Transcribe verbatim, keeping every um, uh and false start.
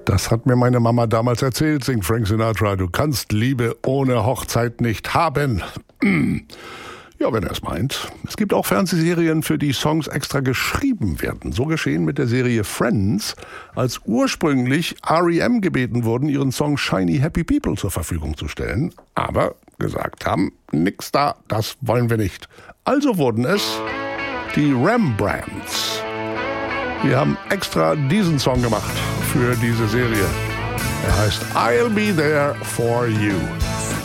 Das hat mir meine Mama damals erzählt, singt Frank Sinatra. Du kannst Liebe ohne Hochzeit nicht haben. Ja, wenn er es meint. Es gibt auch Fernsehserien, für die Songs extra geschrieben werden. So geschehen mit der Serie Friends, als ursprünglich R E M gebeten wurden, ihren Song Shiny Happy People zur Verfügung zu stellen. Aber gesagt haben, nix da, das wollen wir nicht. Also wurden es die Rembrandts. Wir haben extra diesen Song gemacht für diese Serie. Er heißt I'll Be There For You.